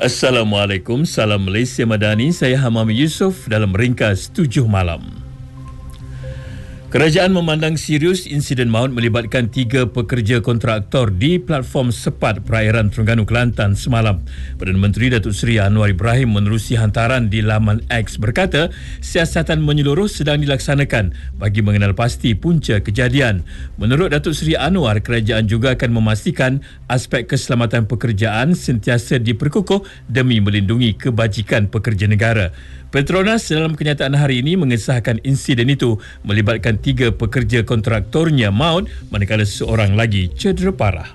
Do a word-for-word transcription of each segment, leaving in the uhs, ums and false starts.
Assalamualaikum, salam Malaysia Madani. Saya Hamam Yusof dalam ringkas tujuh malam. Kerajaan memandang serius insiden maut melibatkan tiga pekerja kontraktor di platform sepat perairan Terengganu, Kelantan semalam. Perdana Menteri Datuk Seri Anwar Ibrahim menerusi hantaran di laman X berkata, siasatan menyeluruh sedang dilaksanakan bagi mengenal pasti punca kejadian. Menurut Datuk Seri Anwar, kerajaan juga akan memastikan aspek keselamatan pekerjaan sentiasa diperkukuh demi melindungi kebajikan pekerja negara. Petronas dalam kenyataan hari ini mengesahkan insiden itu melibatkan tiga pekerja kontraktornya maut manakala seorang lagi cedera parah.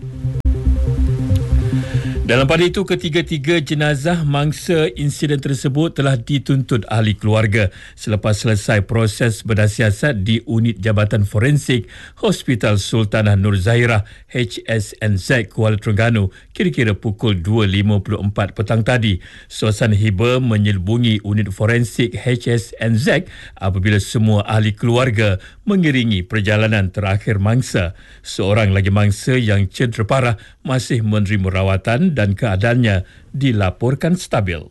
Dalam pada itu, ketiga-tiga jenazah mangsa insiden tersebut telah dituntut ahli keluarga selepas selesai proses berdasiasat di Unit Jabatan Forensik Hospital Sultanah Nur Zahirah H S N Z Kuala Terengganu kira-kira pukul dua lima puluh empat petang tadi. Suasana hiba menyelubungi unit forensik H S N Z apabila semua ahli keluarga mengiringi perjalanan terakhir mangsa. Seorang lagi mangsa yang cedera parah masih menerima rawatan dan keadaannya dilaporkan stabil.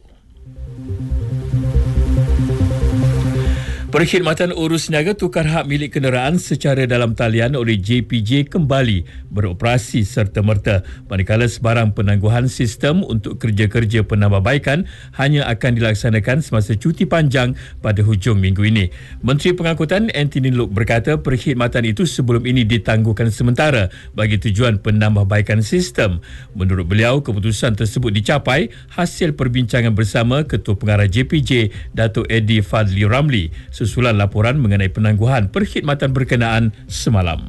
Perkhidmatan Urus Niaga Tukar Hak Milik Kenderaan secara dalam talian oleh J P J kembali beroperasi serta-merta, manakala sebarang penangguhan sistem untuk kerja-kerja penambahbaikan hanya akan dilaksanakan semasa cuti panjang pada hujung minggu ini. Menteri Pengangkutan Anthony Loke berkata perkhidmatan itu sebelum ini ditangguhkan sementara bagi tujuan penambahbaikan sistem. Menurut beliau, keputusan tersebut dicapai hasil perbincangan bersama Ketua Pengarah J P J Datuk Eddie Fadli Ramli susulan laporan mengenai penangguhan perkhidmatan berkenaan semalam.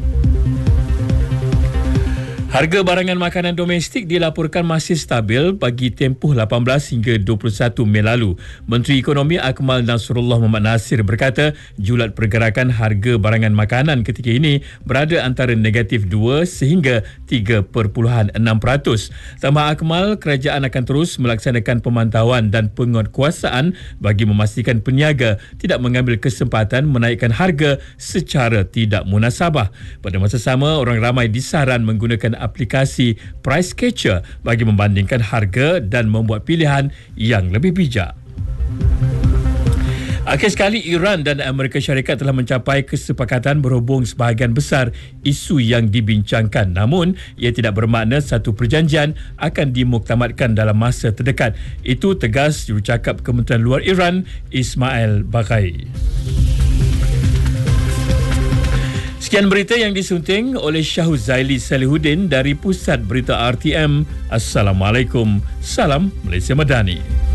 Harga barangan makanan domestik dilaporkan masih stabil bagi tempoh lapan belas hingga dua puluh satu Mei lalu. Menteri Ekonomi Akmal Nasrullah Mohamad Nasir berkata julat pergerakan harga barangan makanan ketika ini berada antara negatif dua sehingga tiga perpuluhan enam peratus. Tambah Akmal, kerajaan akan terus melaksanakan pemantauan dan penguatkuasaan bagi memastikan peniaga tidak mengambil kesempatan menaikkan harga secara tidak munasabah. Pada masa sama, orang ramai disaran menggunakan aplikasi Price Catcher bagi membandingkan harga dan membuat pilihan yang lebih bijak. Akhir sekali, Iran dan Amerika Syarikat telah mencapai kesepakatan berhubung sebahagian besar isu yang dibincangkan. Namun, ia tidak bermakna satu perjanjian akan dimuktamadkan dalam masa terdekat. Itu tegas jurucakap Kementerian Luar Iran, Ismail Baghai. Sekian berita yang disunting oleh Syahuzaili Salihuddin dari Pusat Berita R T M. Assalamualaikum. Salam Malaysia Madani.